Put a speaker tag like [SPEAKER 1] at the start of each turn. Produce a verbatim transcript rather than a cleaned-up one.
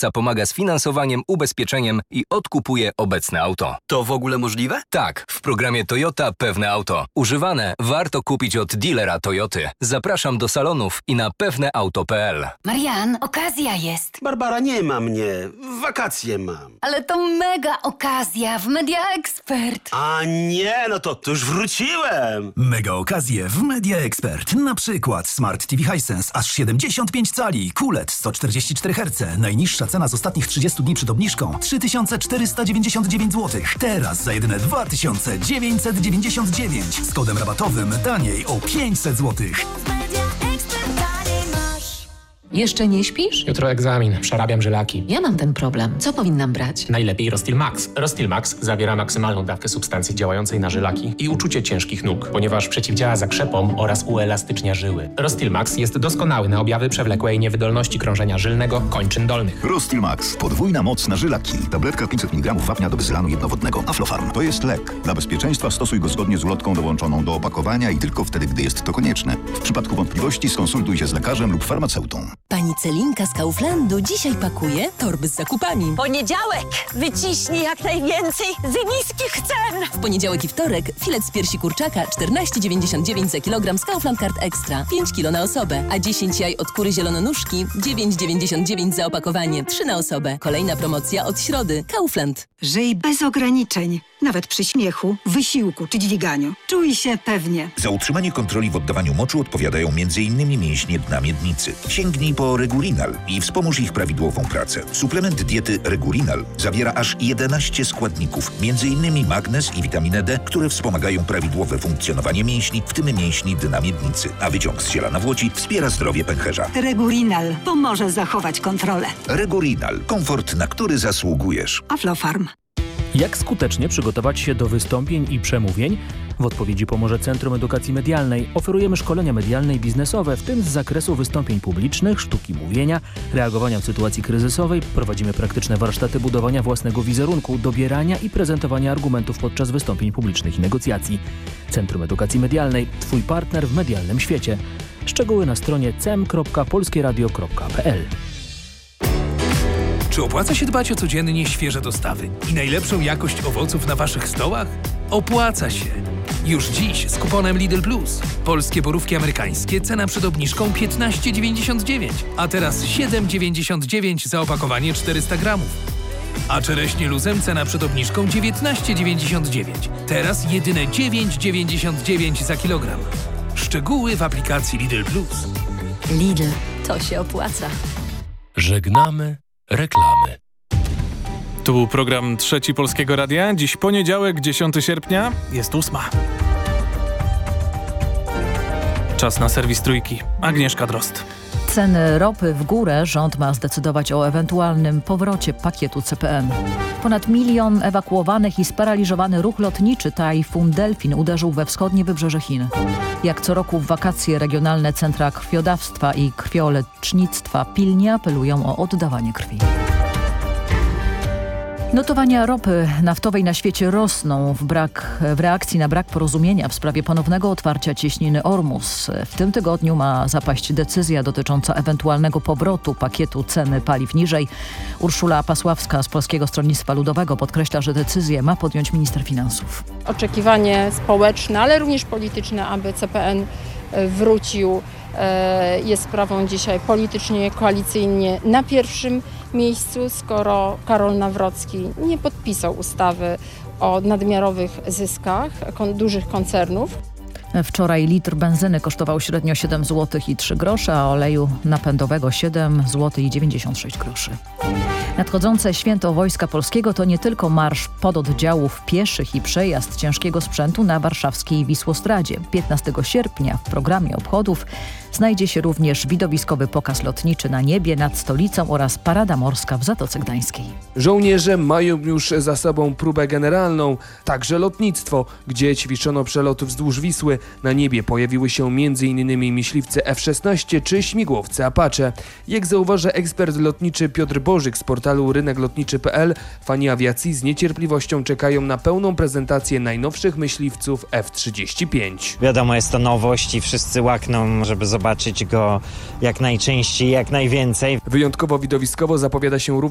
[SPEAKER 1] sprzedawca pomaga z finansowaniem, ubezpieczeniem i odkupuje obecne auto.
[SPEAKER 2] To w ogóle możliwe?
[SPEAKER 1] Tak, w programie Toyota Pewne Auto. Używane warto kupić od dealera Toyoty. Zapraszam do salonów i na pewneauto kropka p l.
[SPEAKER 3] Marian, okazja jest.
[SPEAKER 4] Barbara, nie ma mnie. Wakacje mam.
[SPEAKER 3] Ale to mega okazja w Media Expert.
[SPEAKER 4] A nie, no to, to już wróciłem.
[SPEAKER 5] Mega okazje w Media Expert. Na przykład Smart T V Hisense aż siedemdziesiąt pięć cali, Q L E D sto czterdzieści cztery herce. Najniższa cena z ostatnich trzydziestu dni przed obniżką trzy tysiące czterysta dziewięćdziesiąt dziewięć złotych. Teraz za jedyne dwa tysiące dziewięćset dziewięćdziesiąt dziewięć. Z kodem rabatowym taniej o pięćset złotych.
[SPEAKER 6] Jeszcze nie śpisz?
[SPEAKER 7] Jutro egzamin, przerabiam żylaki.
[SPEAKER 6] Ja mam ten problem. Co powinnam brać?
[SPEAKER 7] Najlepiej Rostil Max. Rostil Max zawiera maksymalną dawkę substancji działającej na żylaki i uczucie ciężkich nóg, ponieważ przeciwdziała zakrzepom oraz uelastycznia żyły. Rostil Max jest doskonały na objawy przewlekłej niewydolności krążenia żylnego kończyn dolnych.
[SPEAKER 8] Rostil Max. Podwójna moc na żylaki. Tabletka pięćset miligramów wapnia do wyzylanu jednowodnego. Aflofarm. To jest lek. Dla bezpieczeństwa stosuj go zgodnie z ulotką dołączoną do opakowania i tylko wtedy, gdy jest to konieczne. W przypadku wątpliwości skonsultuj się z lekarzem lub farmaceutą.
[SPEAKER 9] Pani Celinka z Kauflandu dzisiaj pakuje torby z zakupami.
[SPEAKER 10] Poniedziałek! Wyciśnij jak najwięcej z niskich cen!
[SPEAKER 9] W poniedziałek i wtorek filet z piersi kurczaka czternaście dziewięćdziesiąt dziewięć za kilogram z Kaufland Card Extra. pięć kilo na osobę. A dziesięć jaj od kury zielononóżki dziewięć dziewięćdziesiąt dziewięć za opakowanie. trzy na osobę. Kolejna promocja od środy. Kaufland.
[SPEAKER 11] Żyj bez ograniczeń. Nawet przy śmiechu, wysiłku czy dźwiganiu. Czuj się pewnie.
[SPEAKER 12] Za utrzymanie kontroli w oddawaniu moczu odpowiadają między innymi mięśnie dna miednicy. Sięgnij po Regurinal i wspomóż ich prawidłową pracę. Suplement diety Regurinal zawiera aż jedenaście składników, między innymi magnez i witaminę D, które wspomagają prawidłowe funkcjonowanie mięśni, w tym mięśni dna miednicy. A wyciąg z ziela nawłoci wspiera zdrowie pęcherza.
[SPEAKER 11] Regurinal pomoże zachować kontrolę.
[SPEAKER 12] Regurinal. Komfort, na który zasługujesz.
[SPEAKER 11] Aflofarm.
[SPEAKER 13] Jak skutecznie przygotować się do wystąpień i przemówień? W odpowiedzi pomoże Centrum Edukacji Medialnej. Oferujemy szkolenia medialne i biznesowe, w tym z zakresu wystąpień publicznych, sztuki mówienia, reagowania w sytuacji kryzysowej. Prowadzimy praktyczne warsztaty budowania własnego wizerunku, dobierania i prezentowania argumentów podczas wystąpień publicznych i negocjacji. Centrum Edukacji Medialnej. Twój partner w medialnym świecie. Szczegóły na stronie cem kropka polskieradio kropka p l.
[SPEAKER 14] Czy opłaca się dbać o codziennie świeże dostawy i najlepszą jakość owoców na Waszych stołach? Opłaca się! Już dziś z kuponem Lidl Plus. Polskie borówki amerykańskie cena przed obniżką piętnaście dziewięćdziesiąt dziewięć, a teraz siedem dziewięćdziesiąt dziewięć za opakowanie czterysta gramów. A czereśnie luzem cena przed obniżką dziewiętnaście dziewięćdziesiąt dziewięć, teraz jedyne dziewięć dziewięćdziesiąt dziewięć za kilogram. Szczegóły w aplikacji Lidl Plus.
[SPEAKER 3] Lidl, to się opłaca.
[SPEAKER 15] Żegnamy reklamy. Tu był program Trzeci Polskiego Radia. Dziś poniedziałek, dziesiątego sierpnia, jest ósma. Czas na serwis Trójki. Agnieszka Drozd.
[SPEAKER 16] Ceny ropy w górę. Rząd ma zdecydować o ewentualnym powrocie pakietu C P N. Ponad milion ewakuowanych i sparaliżowany ruch lotniczy. Tajfun Delfin uderzył we wschodnie wybrzeże Chin. Jak co roku w wakacje regionalne centra krwiodawstwa i krwiolecznictwa pilnie apelują o oddawanie krwi. Notowania ropy naftowej na świecie rosną w, brak, w reakcji na brak porozumienia w sprawie ponownego otwarcia cieśniny Ormus. W tym tygodniu ma zapaść decyzja dotycząca ewentualnego powrotu pakietu ceny paliw niżej. Urszula Pasławska z Polskiego Stronnictwa Ludowego podkreśla, że decyzję ma podjąć minister finansów.
[SPEAKER 17] Oczekiwanie społeczne, ale również polityczne, aby C P N wrócił, jest sprawą dzisiaj politycznie, koalicyjnie na pierwszym miejscu, skoro Karol Nawrocki nie podpisał ustawy o nadmiarowych zyskach dużych koncernów.
[SPEAKER 16] Wczoraj litr benzyny kosztował średnio siedem złotych i trzy grosze, a oleju napędowego siedem złotych i dziewięćdziesiąt sześć groszy. Nadchodzące święto Wojska Polskiego to nie tylko marsz pododdziałów pieszych i przejazd ciężkiego sprzętu na warszawskiej Wisłostradzie. piętnastego sierpnia w programie obchodów znajdzie się również widowiskowy pokaz lotniczy na niebie nad stolicą oraz parada morska w Zatoce Gdańskiej.
[SPEAKER 18] Żołnierze mają już za sobą próbę generalną, także lotnictwo, gdzie ćwiczono przeloty wzdłuż Wisły. Na niebie pojawiły się między innymi myśliwce F szesnaście czy śmigłowce Apache. Jak zauważa ekspert lotniczy Piotr Bożyk z portalu rynek lotniczy kropka p l, fani awiacji z niecierpliwością czekają na pełną prezentację najnowszych myśliwców F trzydzieści pięć.
[SPEAKER 19] Wiadomo, jest to nowość i wszyscy łakną, żeby zobaczyć go jak najczęściej, jak najwięcej.
[SPEAKER 18] Wyjątkowo widowiskowo zapowiada się również